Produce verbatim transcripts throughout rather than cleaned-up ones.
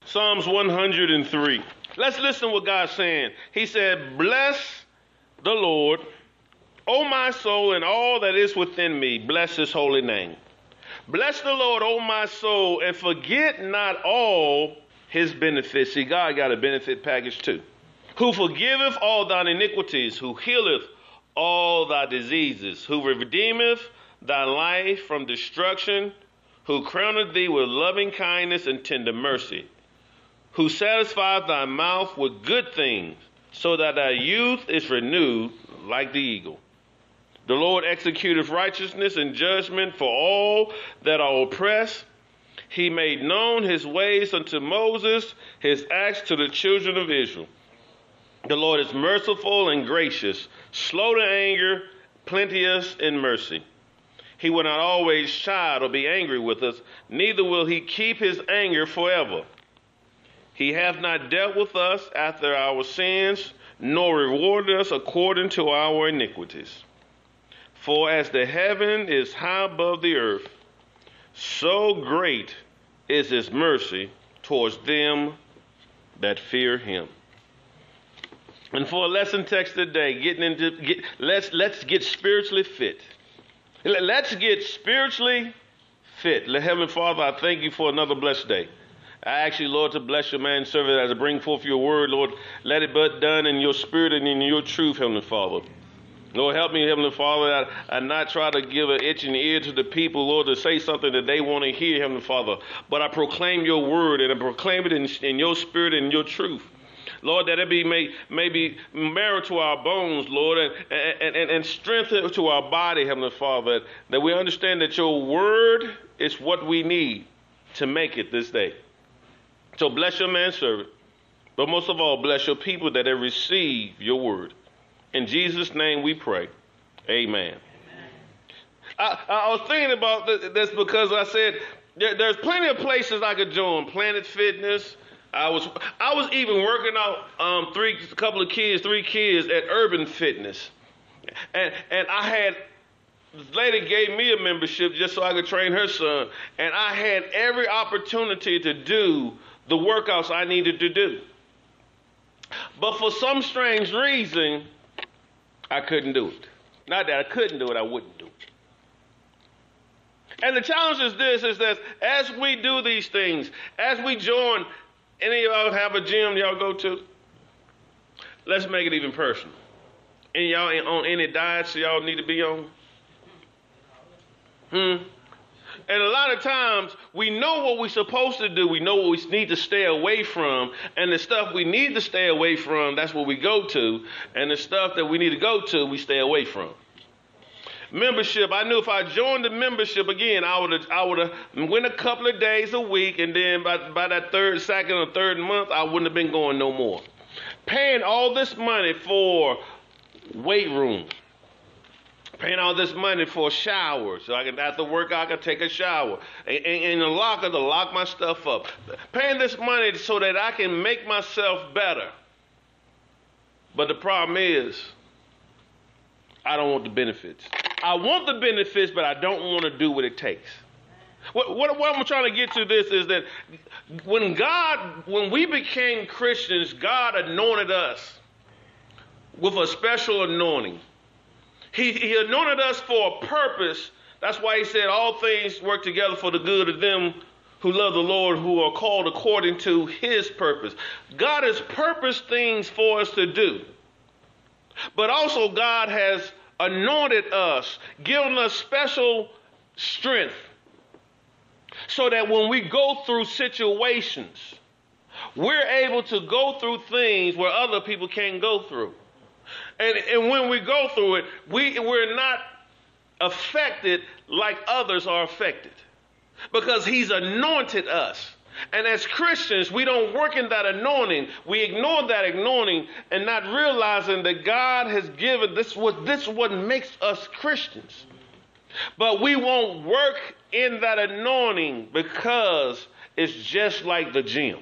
Psalms one hundred three. Let's listen to what God's saying. He said, bless the Lord, O my soul, and all that is within me. Bless his holy name. Bless the Lord, O my soul, and forget not all his benefits. See, God got a benefit package too. Who forgiveth all thine iniquities, who healeth all thy diseases, who redeemeth thy life from destruction, who crowneth thee with loving kindness and tender mercy, who satisfieth thy mouth with good things, so that thy youth is renewed like the eagle. The Lord executeth righteousness and judgment for all that are oppressed. He made known his ways unto Moses, his acts to the children of Israel. The Lord is merciful and gracious, slow to anger, plenteous in mercy. He will not always chide or be angry with us, neither will he keep his anger forever. He hath not dealt with us after our sins, nor rewarded us according to our iniquities. For as the heaven is high above the earth, so great is his mercy towards them that fear him. And for a lesson text today, getting into get, let's let's get spiritually fit. Let's get spiritually fit. Heavenly Father, I thank you for another blessed day. I ask you, Lord, to bless your man servant as I bring forth your word, Lord. Let it be done in your spirit and in your truth, Heavenly Father. Lord, help me, Heavenly Father, that I not try to give an itching ear to the people, Lord, to say something that they want to hear, Heavenly Father. But I proclaim your word and I proclaim it in, in your spirit and your truth. Lord, that it be may, may be marrow to our bones, Lord, and, and, and, and strength to our body, Heavenly Father, that we understand that your word is what we need to make it this day. So bless your manservant, but most of all, bless your people that have received your word. In Jesus' name we pray. Amen. Amen. I, I was thinking about this because I said there, there's plenty of places I could join. Planet Fitness. I was I was even working out um, three a couple of kids, three kids at Urban Fitness, and and I had this lady gave me a membership just so I could train her son, and I had every opportunity to do the workouts I needed to do, but for some strange reason, I couldn't do it. Not that I couldn't do it, I wouldn't do it. And the challenge is this: is that as we do these things, as we join. Any of y'all have a gym y'all go to? Let's make it even personal. Any y'all on any diets y'all need to be on? Hmm. And a lot of times we know what we're supposed to do. We know what we need to stay away from. And the stuff we need to stay away from, that's what we go to. And the stuff that we need to go to, we stay away from. Membership, I knew if I joined the membership again, I would have I would have went a couple of days a week, and then by, by that third, second, or third month, I wouldn't have been going no more. Paying all this money for weight room, paying all this money for showers, so I can after work I can take a shower, and, and, and a locker to lock my stuff up. Paying this money so that I can make myself better. But the problem is, I don't want the benefits. I want the benefits, but I don't want to do what it takes. What, what, what I'm trying to get to this is that when God, when we became Christians, God anointed us with a special anointing. He, he anointed us for a purpose. That's why he said all things work together for the good of them who love the Lord, who are called according to his purpose. God has purposed things for us to do. But also God has anointed us, given us special strength, so that when we go through situations, we're able to go through things where other people can't go through. And, and when we go through it, we, we're not affected like others are affected, because he's anointed us. And as Christians, we don't work in that anointing. We ignore that anointing and not realizing that God has given this what this is what makes us Christians. But we won't work in that anointing because it's just like the gym.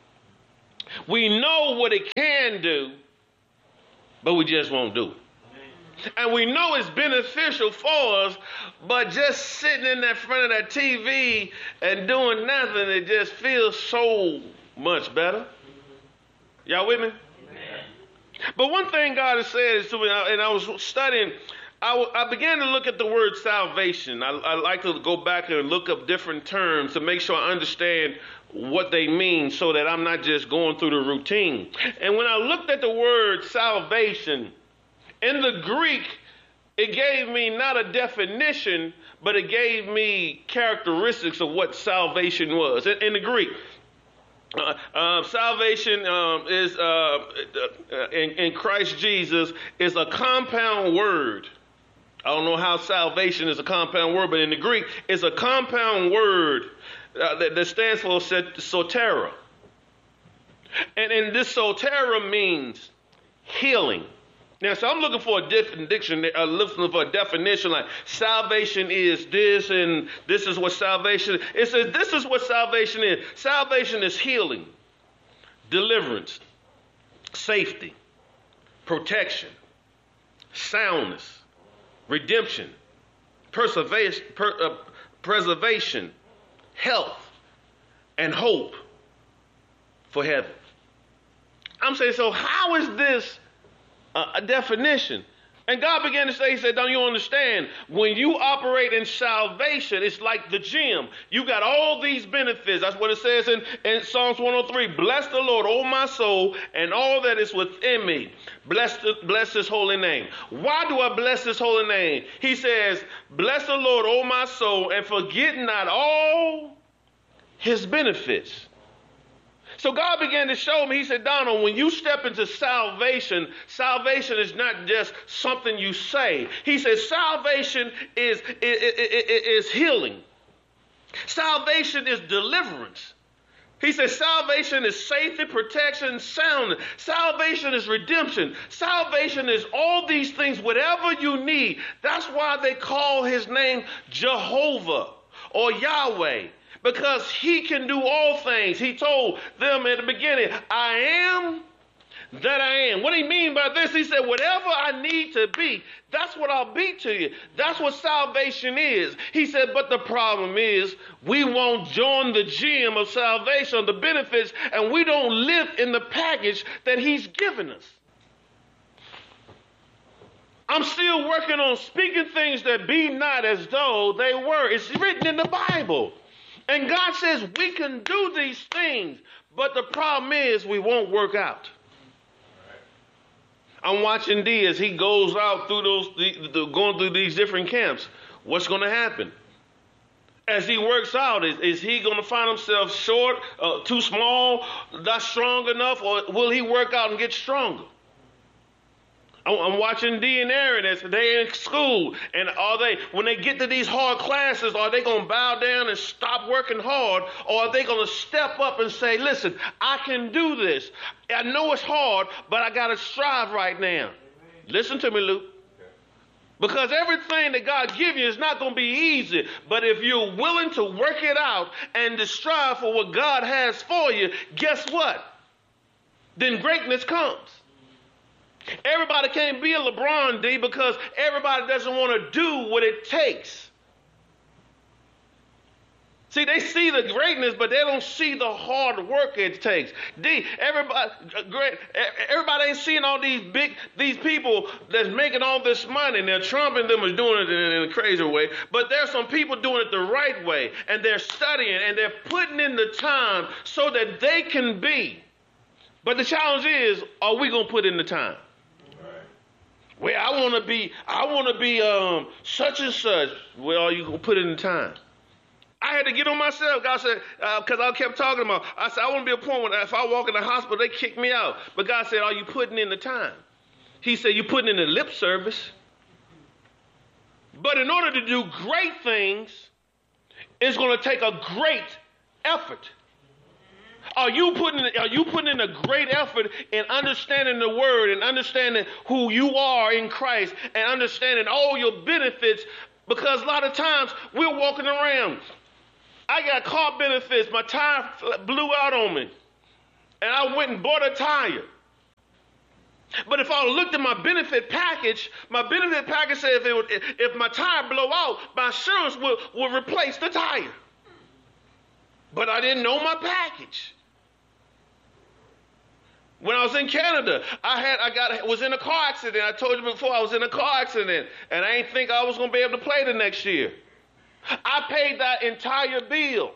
We know what it can do, but we just won't do it. And we know it's beneficial for us, but just sitting in that front of that T V and doing nothing, it just feels so much better. Y'all with me? Amen. But one thing God has said is to me, and I was studying, I, I began to look at the word salvation. I, I like to go back and look up different terms to make sure I understand what they mean so that I'm not just going through the routine. And when I looked at the word salvation, in the Greek, it gave me not a definition, but it gave me characteristics of what salvation was. In, in the Greek, uh, uh, salvation um, is uh, in, in Christ Jesus is a compound word. I don't know how salvation is a compound word, but in the Greek, it's a compound word uh, that, that stands for sotera. And, and this sotera means healing. Now, so I'm looking for a definition, uh, looking for a definition like salvation is this and this is what salvation is. It says this is what salvation is. Salvation is healing, deliverance, safety, protection, soundness, redemption, preservation, per, uh, preservation, health, and hope for heaven. I'm saying, so how is this uh, a definition? And God began to say, he said, don't you understand? When you operate in salvation, it's like the gym. You got all these benefits. That's what it says in, in Psalms one oh three. Bless the Lord, O my soul, and all that is within me. Bless, the, bless his holy name. Why do I bless his holy name? He says, bless the Lord, O my soul, and forget not all his benefits. So God began to show me, he said, Donald, when you step into salvation, salvation is not just something you say. He said salvation is, is, is, is healing. Salvation is deliverance. He says salvation is safety, protection, soundness. Salvation is redemption. Salvation is all these things, whatever you need. That's why they call his name Jehovah or Yahweh. Because he can do all things. He told them at the beginning, I am that I am. What do he mean by this? He said, whatever I need to be, that's what I'll be to you. That's what salvation is. He said, but the problem is we won't join the gym of salvation, the benefits, and we don't live in the package that he's given us. I'm still working on speaking things that be not as though they were. It's written in the Bible. And God says we can do these things, but the problem is we won't work out. I'm watching D as he goes out through those, the, the, going through these different camps. What's going to happen? As he works out, is, is he going to find himself short, uh, too small, not strong enough, or will he work out and get stronger? I'm watching D and Aaron as they're in school, and are they, when they get to these hard classes, are they going to bow down and stop working hard, or are they going to step up and say, listen, I can do this. I know it's hard, but I got to strive right now. Amen. Listen to me, Luke. Okay. Because everything that God gives you is not going to be easy, but if you're willing to work it out and to strive for what God has for you, guess what? Then greatness comes. Everybody can't be a LeBron, D, because everybody doesn't want to do what it takes. See, they see the greatness, but they don't see the hard work it takes. D, everybody, great, everybody ain't seeing all these big, these people that's making all this money. Now, Trump and them is doing it in a crazy way, but there's some people doing it the right way, and they're studying, and they're putting in the time so that they can be. But the challenge is, are we going to put in the time? Well, I want to be, I want to be um, such and such. Well, you gonna put in the time. I had to get on myself. God said, because uh, I kept talking about, I said, I want to be a point where if I walk in the hospital, they kick me out. But God said, are you putting in the time? He said, you're putting in the lip service. But in order to do great things, it's going to take a great effort. Are you putting are you putting in a great effort in understanding the word and understanding who you are in Christ and understanding all your benefits? Because a lot of times we're walking around. I got car benefits. My tire blew out on me. And I went and bought a tire. But if I looked at my benefit package, my benefit package said if, it would, if my tire blow out, my insurance will, will replace the tire. But I didn't know my package. When I was in Canada, I had I got was in a car accident. I told you before I was in a car accident, and I didn't think I was going to be able to play the next year. I paid that entire bill.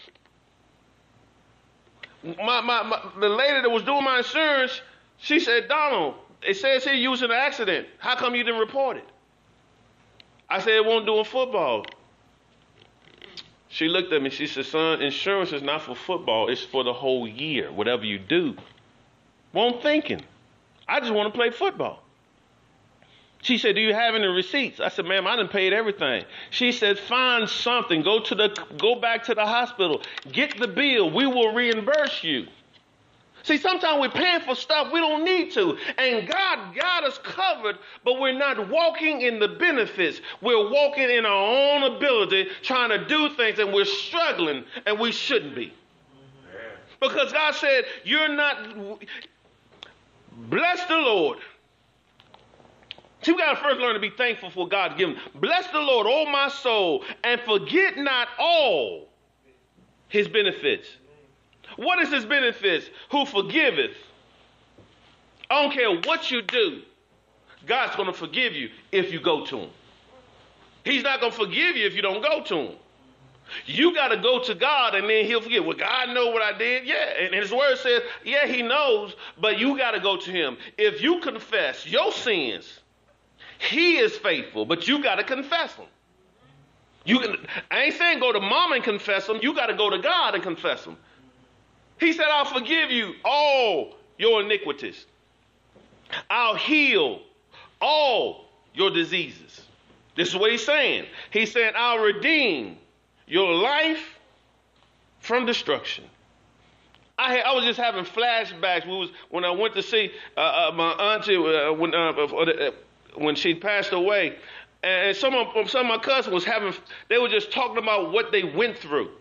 My, my, my the lady that was doing my insurance, she said, Donald, it says here you was in an accident. How come you didn't report it? I said, it won't do in football. She looked at me. She said, son, insurance is not for football. It's for the whole year, whatever you do. Well, I'm thinking, I just want to play football. She said, do you have any receipts? I said, ma'am, I done paid everything. She said, find something. Go to the, go back to the hospital. Get the bill. We will reimburse you. See, sometimes we're paying for stuff we don't need to. And God got us covered, but we're not walking in the benefits. We're walking in our own ability, trying to do things, and we're struggling, and we shouldn't be. Because God said, you're not... Bless the Lord. See, we got to first learn to be thankful for God's given. Bless the Lord, oh my soul, and forget not all his benefits. What is his benefits? Who forgiveth. I don't care what you do. God's going to forgive you if you go to him. He's not going to forgive you if you don't go to him. You got to go to God and then he'll forgive. Well, God know what I did. Yeah. And his word says, yeah, he knows, but you got to go to him. If you confess your sins, he is faithful, but you got to confess them. You can, I ain't saying go to mom and confess them. You got to go to God and confess them. He said, I'll forgive you all your iniquities. I'll heal all your diseases. This is what he's saying. He's saying, I'll redeem your life from destruction. I, had, I was just having flashbacks. We was when I went to see uh, uh, my auntie uh, when, uh, uh, when she passed away. And some of, some of my cousins was having, they were just talking about what they went through.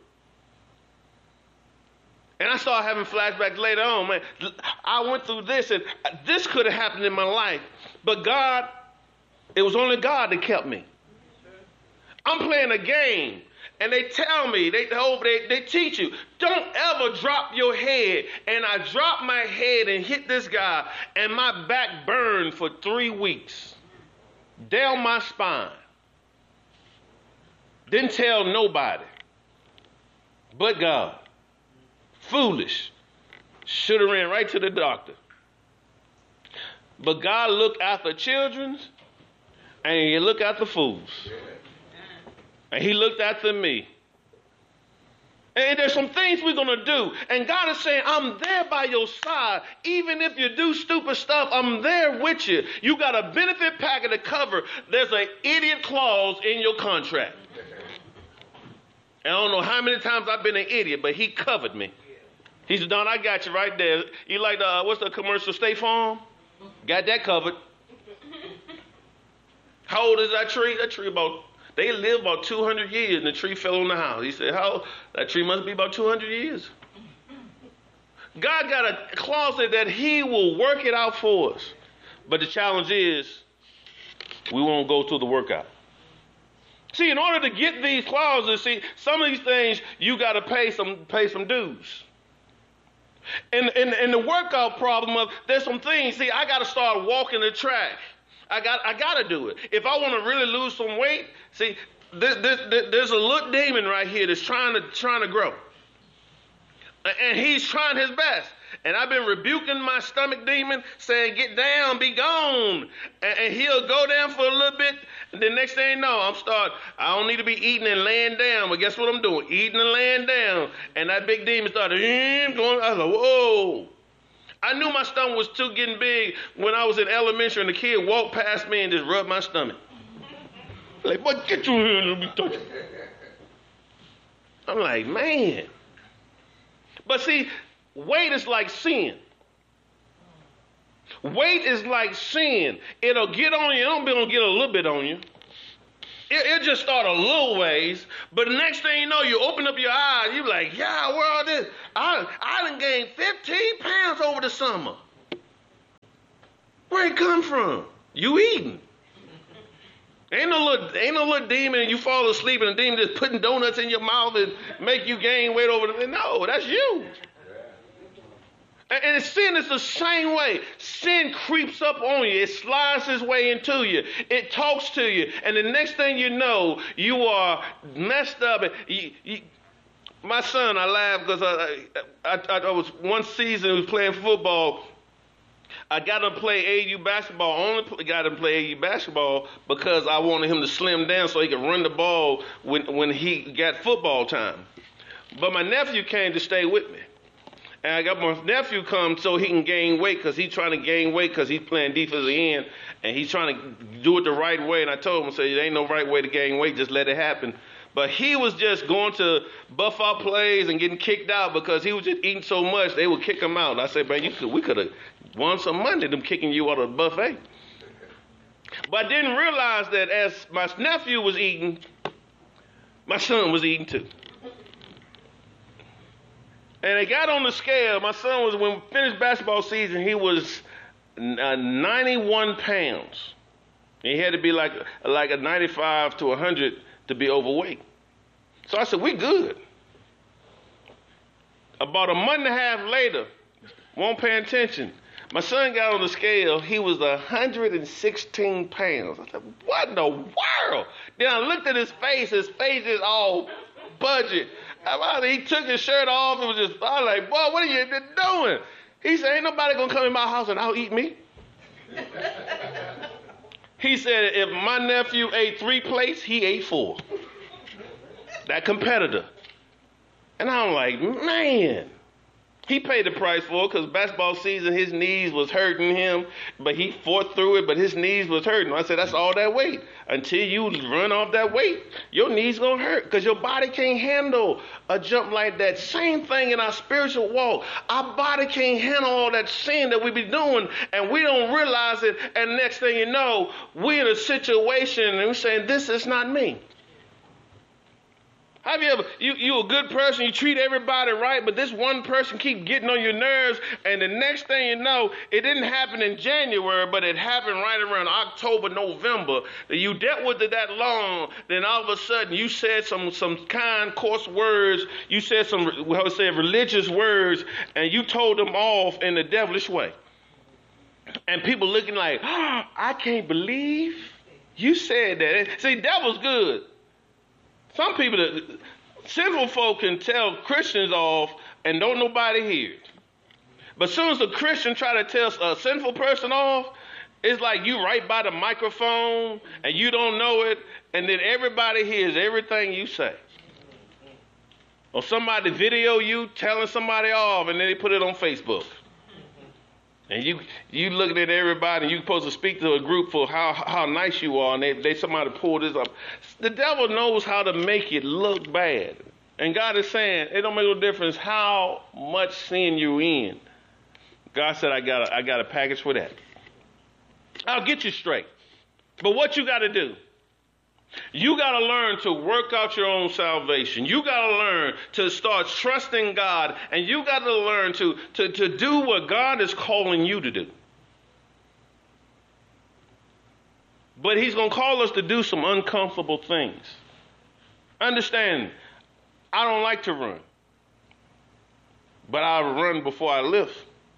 And I started having flashbacks later on, man. I went through this, and this could have happened in my life. But God, it was only God that kept me. I'm playing a game, and they tell me, they, they, they teach you, don't ever drop your head. And I dropped my head and hit this guy, and my back burned for three weeks. Down my spine. Didn't tell nobody. But God. Foolish. Should have ran right to the doctor. But God looked after children, and he looked after fools. And he looked after me. And there's some things we're going to do. And God is saying, I'm there by your side. Even if you do stupid stuff, I'm there with you. You got a benefit packet to cover. There's an idiot clause in your contract. And I don't know how many times I've been an idiot, but he covered me. He said, Don, I got you right there. You like the, uh, what's the commercial, State Farm? Got that covered. How old is that tree? That tree about, they live about two hundred years, and the tree fell on the house. He said, how? That tree must be about two hundred years. God got a clause that he will work it out for us. But the challenge is, we won't go through the workout. See, in order to get these clauses, see, some of these things, you got to pay some pay some dues. And, and, and the workout problem of, there's some things, see, I got to start walking the track. I got I got to do it. If I want to really lose some weight, see, this, this, this, there's a little demon right here that's trying to trying to grow. And he's trying his best. And I've been rebuking my stomach demon, saying, get down, be gone. And, and he'll go down for a little bit. And the next thing you know, I'm start. I don't need to be eating and laying down. But guess what I'm doing? Eating and laying down. And that big demon started going. I was like, whoa. I knew my stomach was too getting big when I was in elementary and the kid walked past me and just rubbed my stomach. Like, boy, get you here and let me touch you. I'm like, man. But see, weight is like sin. Weight is like sin. It'll get on you. It don't be gonna get a little bit on you. It, it just start a little ways, but the next thing you know, you open up your eyes. You're like, yeah, where all this? I I done gained fifteen pounds over the summer. Where it come from? You eating? Ain't no little, ain't no little demon, and you fall asleep and the demon just putting donuts in your mouth and make you gain weight over the, no, that's you. And, and sin is the same way. Sin creeps up on you. It slides its way into you. It talks to you. And the next thing you know, you are messed up. And you, you, my son, I laugh because I, I, I, I was one season, he was playing football. I got him to play A A U basketball. I only got him to play A A U basketball because I wanted him to slim down so he could run the ball when, when he got football time. But my nephew came to stay with me. And I got my nephew come so he can gain weight because he's trying to gain weight because he's playing defensive end and he's trying to do it the right way. And I told him, I said, there ain't no right way to gain weight. Just let it happen. But he was just going to buff out plays and getting kicked out because he was just eating so much, they would kick him out. And I said, man, you could, we could have won some money them kicking you out of the buffet. But I didn't realize that as my nephew was eating, my son was eating too. And they got on the scale. My son was, when we finished basketball season, he was uh, ninety-one pounds. He had to be like, like a ninety-five to one hundred to be overweight. So I said, we good. About a month and a half later, won't pay attention. My son got on the scale. He was one hundred sixteen pounds. I said, what in the world? Then I looked at his face. His face is all budget. He took his shirt off. It was just, I was like, boy, what are you doing? He said, ain't nobody going to come in my house and out eat me. He said, if my nephew ate three plates, he ate four. That competitor. And I'm like, man. He paid the price for it because basketball season, his knees was hurting him, but he fought through it, but his knees was hurting. I said, that's all that weight. Until you run off that weight, your knees going to hurt because your body can't handle a jump like that. Same thing in our spiritual walk. Our body can't handle all that sin that we be doing, and we don't realize it, and next thing you know, we're in a situation, and we're saying, this is not me. Have you ever, you, you a good person, you treat everybody right, but this one person keep getting on your nerves, and the next thing you know, it didn't happen in January, but it happened right around October, November. You dealt with it that long, then all of a sudden you said some, some kind, coarse words, you said some, how to say, religious words, and you told them off in a devilish way. And people looking like, oh, I can't believe you said that. See, devil's good. Some people, that, sinful folk can tell Christians off and don't nobody hear it. But as soon as a Christian try to tell a sinful person off, it's like you right by the microphone and you don't know it, and then everybody hears everything you say. Or somebody video you telling somebody off and then they put it on Facebook. And you you looking at everybody, and you're supposed to speak to a group for how how nice you are, and they, they somebody pull this up. The devil knows how to make it look bad. And God is saying, it don't make no difference how much sin you're in. God said, I got a, I got a package for that. I'll get you straight. But what you got to do? You got to learn to work out your own salvation. You got to learn to start trusting God. And you got to learn to, to, to do what God is calling you to do. But he's going to call us to do some uncomfortable things. Understand, I don't like to run. But I'll run before I lift.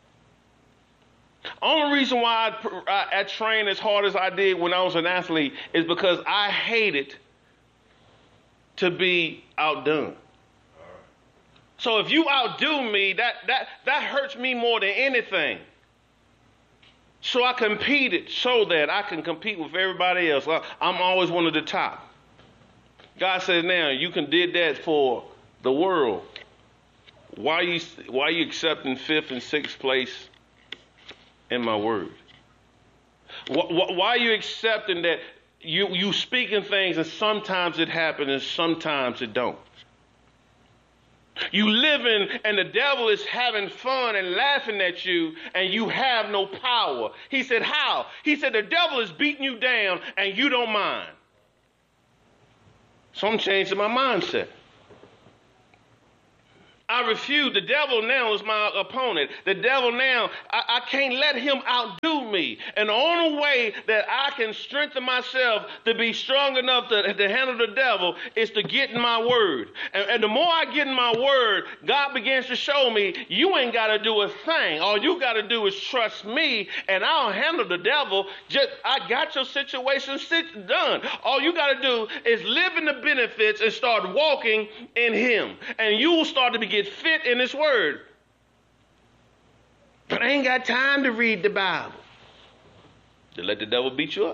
Only reason why I, I, I trained as hard as I did when I was an athlete is because I hated to be outdone. So if you outdo me, that, that, that hurts me more than anything. So I competed so that I can compete with everybody else. I'm always one of the top. God says, now, you can did that for the world. Why are you, why are you accepting fifth and sixth place in my word? Why are you accepting that you, you speaking things and sometimes it happens and sometimes it don't? You living and the devil is having fun and laughing at you and you have no power. He said, how? He said, the devil is beating you down and you don't mind. So I'm changing my mindset. I refuse. The devil now is my opponent. The devil now, I, I can't let him outdo me. And the only way that I can strengthen myself to be strong enough to, to handle the devil is to get in my word. And, and the more I get in my word, God begins to show me, you ain't got to do a thing. All you got to do is trust me, and I'll handle the devil. Just, I got your situation sit, done. All you got to do is live in the benefits and start walking in him. And you will start to begin fit in his word. But I ain't got time to read the Bible. To let the devil beat you up.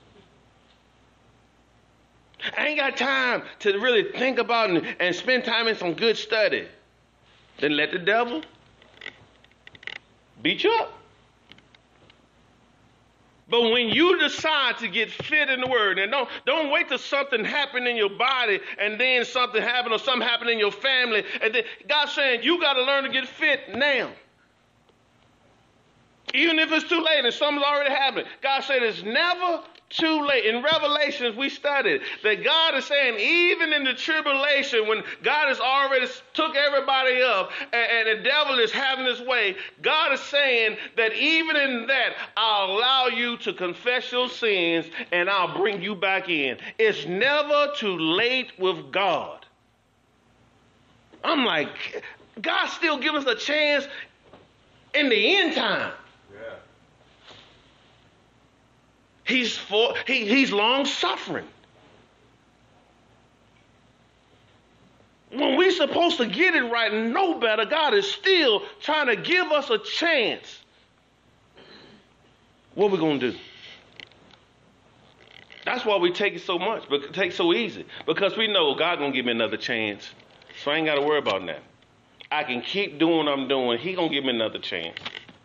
I ain't got time to really think about and, and spend time in some good study. Then let the devil beat you up. But when you decide to get fit in the word, and don't, don't wait till something happen in your body and then something happen or something happen in your family, and then God's saying you got to learn to get fit now. Even if it's too late and something's already happening. God said it's never too late. In Revelations, we studied that God is saying even in the tribulation, when God has already took everybody up and, and the devil is having his way, God is saying that even in that, I'll allow you to confess your sins and I'll bring you back in. It's never too late with God. I'm like, God still gives us a chance in the end time. He's for he, he's long suffering. When we're supposed to get it right and know better, God is still trying to give us a chance. What are we going to do? That's why we take it so much, but take it so easy. Because we know God going to give me another chance. So I ain't got to worry about that. I can keep doing what I'm doing. He going to give me another chance.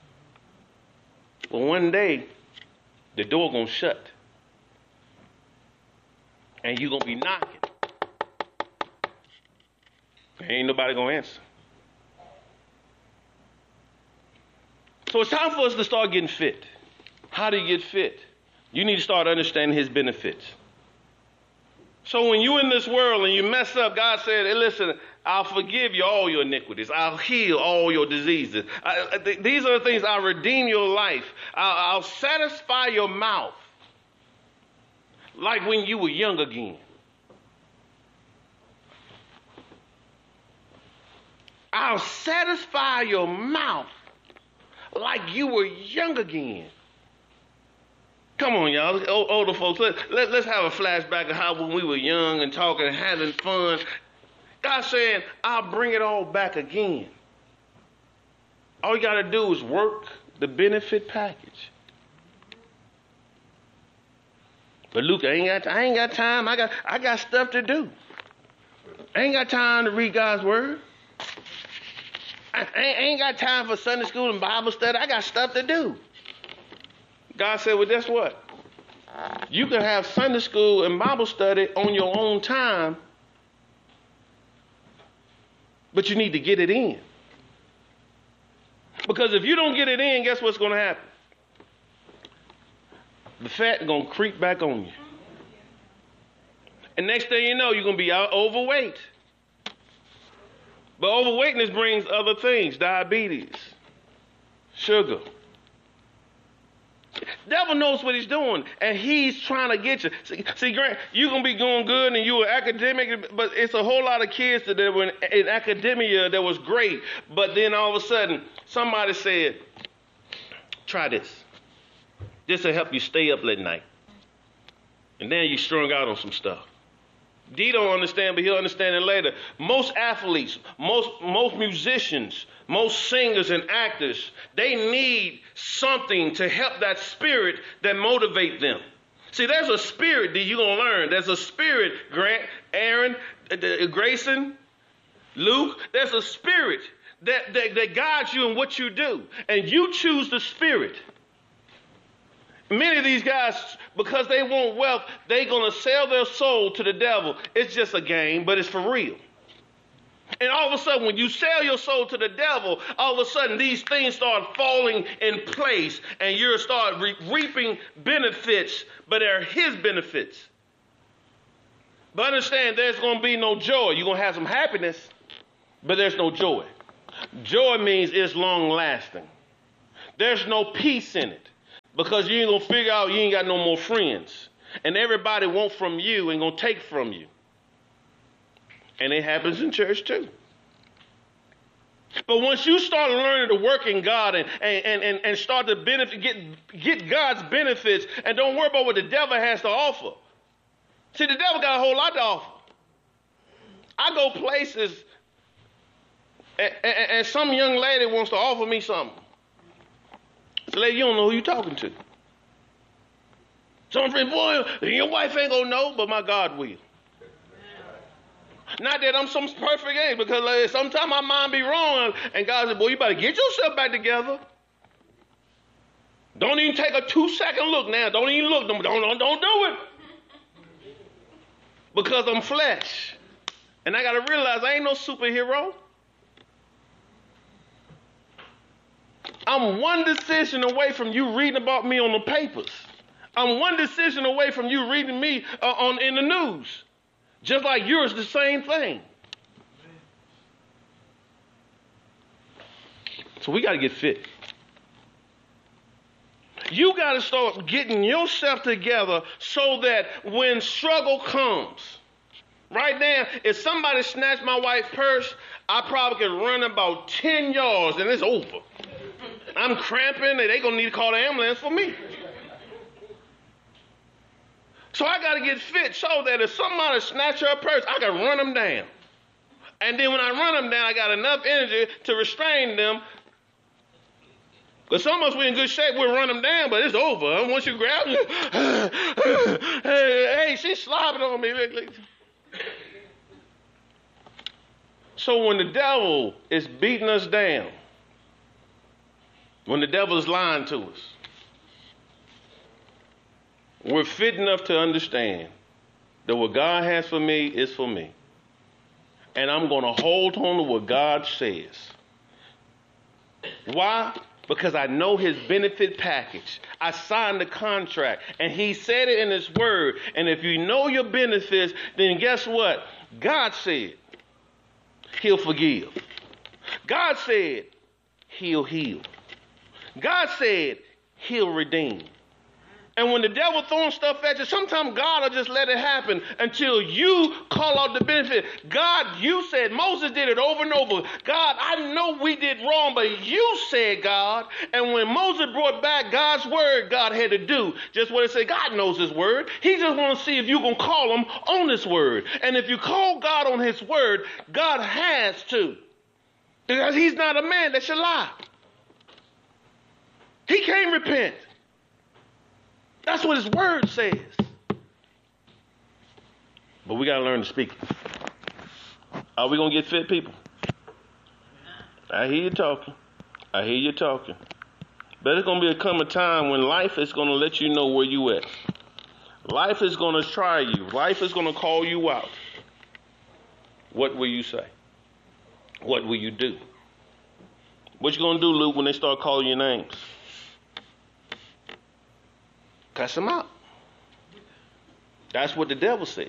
But one day, the door gonna shut. And you gonna be knocking. Ain't nobody gonna answer. So it's time for us to start getting fit. How do you get fit? You need to start understanding his benefits. So when you're in this world and you mess up, God said, hey, listen, I'll forgive you all your iniquities. I'll heal all your diseases. I, th- these are the things. I'll redeem your life. I'll, I'll satisfy your mouth like when you were young again. I'll satisfy your mouth like you were young again. Come on, y'all. O- older folks, let, let, let's have a flashback of how when we were young and talking and having fun. God's saying, I'll bring it all back again. All you got to do is work the benefit package. But Luke, I ain't got, I ain't got time. I got, I got stuff to do. I ain't got time to read God's word. I, I ain't got time for Sunday school and Bible study. I got stuff to do. God said, well, guess what? You can have Sunday school and Bible study on your own time, but you need to get it in. Because if you don't get it in, guess what's going to happen? The fat is going to creep back on you. And next thing you know, you're going to be out overweight. But overweightness brings other things, diabetes, sugar. Devil knows what he's doing, and he's trying to get you. See, see Grant, you're going to be going good, and you were academic, but it's a whole lot of kids that were in, in academia that was great, but then all of a sudden, somebody said, try this. This will help you stay up late night. And then you strung out on some stuff. D don't understand, but he'll understand it later. Most athletes, most most musicians, most singers and actors, they need something to help that spirit that motivate them. See, there's a spirit that you're going to learn. There's a spirit, Grant, Aaron, uh, Grayson, Luke. There's a spirit that, that, that guides you in what you do. And you choose the spirit. Many of these guys, because they want wealth, they're going to sell their soul to the devil. It's just a game, but it's for real. And all of a sudden, when you sell your soul to the devil, all of a sudden, these things start falling in place, and you start re- reaping benefits, but they're his benefits. But understand, there's going to be no joy. You're going to have some happiness, but there's no joy. Joy means it's long lasting. There's no peace in it because you ain't going to figure out you ain't got no more friends. And everybody want from you and going to take from you. And it happens in church too. But once you start learning to work in God and, and, and, and start to benefit, get, get God's benefits and don't worry about what the devil has to offer. See, the devil got a whole lot to offer. I go places and, and, and some young lady wants to offer me something. I say, lady, you don't know who you're talking to. Some friend, boy, your wife ain't gonna know, but my God will. Not that I'm some perfect ain't, because like, sometimes my mind be wrong, and God said, boy, you better get yourself back together. Don't even take a two-second look now. Don't even look. Don't, don't, don't do it. Because I'm flesh. And I got to realize I ain't no superhero. I'm one decision away from you reading about me on the papers. I'm one decision away from you reading me uh, on in the news. Just like yours, the same thing. So we got to get fit. You got to start getting yourself together so that when struggle comes, right now, if somebody snatched my wife's purse, I probably could run about ten yards and it's over. I'm cramping and they're going to need to call the ambulance for me. So I got to get fit so that if somebody snatch her purse, I can run them down. And then when I run them down, I got enough energy to restrain them. Because some of us, we're in good shape, we'll run them down, but it's over. And once you grab them, hey, hey, she's slobbing on me. So when the devil is beating us down, when the devil is lying to us, we're fit enough to understand that what God has for me is for me. And I'm going to hold on to what God says. Why? Because I know his benefit package. I signed the contract, and he said it in his word. And if you know your benefits, then guess what? God said he'll forgive. God said he'll heal. God said he'll redeem. And when the devil throwing stuff at you, sometimes God will just let it happen until you call out the benefit. God, you said, Moses did it over and over. God, I know we did wrong, but you said, God. And when Moses brought back God's word, God had to do just what it said. God knows his word. He just wants to see if you can call him on his word. And if you call God on his word, God has to. Because he's not a man that should lie. He can't repent. That's what his word says. But we got to learn to speak. Are we going to get fit, people? I hear you talking. I hear you talking. But it's going to be a come a time when life is going to let you know where you at. Life is going to try you. Life is going to call you out. What will you say? What will you do? What you going to do, Luke, when they start calling your names? Cuss them out. That's what the devil says.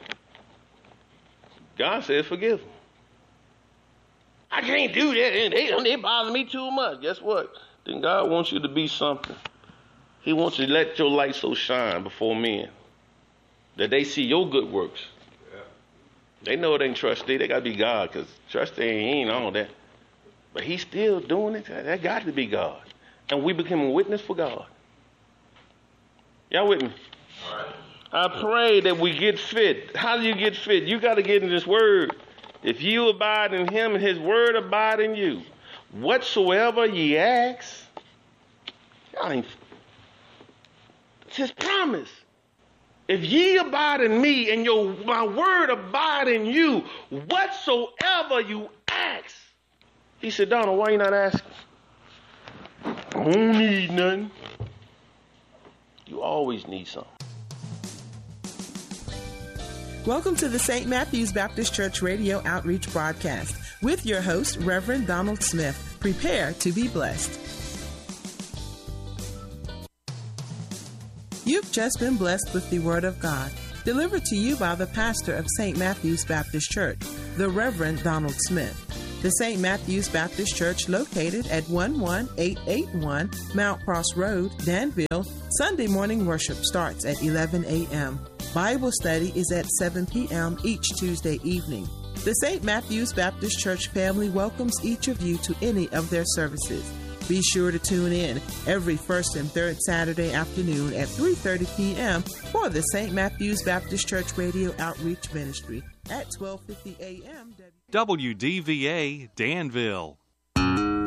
God says forgive them. I can't do that. They, they bother me too much. Guess what? Then God wants you to be something. He wants you to let your light so shine before men that they see your good works. Yeah. They know it ain't trustee. They got to be God, because trustee ain't all that. But he's still doing it. That got to be God. And we become a witness for God. Y'all with me? All right. I pray that we get fit. How do you get fit? You got to get in this word. If you abide in him and his word abide in you, whatsoever ye ask, y'all ain't, it's his promise. If ye abide in me and your my word abide in you, whatsoever you ask. He said, Donald, why you not asking? I don't need nothing. You always need something. Welcome to the Saint Matthew's Baptist Church Radio Outreach Broadcast with your host, Reverend Donald Smith. Prepare to be blessed. You've just been blessed with the Word of God, delivered to you by the pastor of Saint Matthew's Baptist Church, the Reverend Donald Smith. The Saint Matthew's Baptist Church, located at one eighteen eighty-one Mount Cross Road, Danville, Sunday morning worship starts at eleven a.m. Bible study is at seven p.m. each Tuesday evening. The Saint Matthew's Baptist Church family welcomes each of you to any of their services. Be sure to tune in every first and third Saturday afternoon at three thirty p.m. for the Saint Matthew's Baptist Church Radio Outreach Ministry at twelve fifty a.m. W D V A Danville.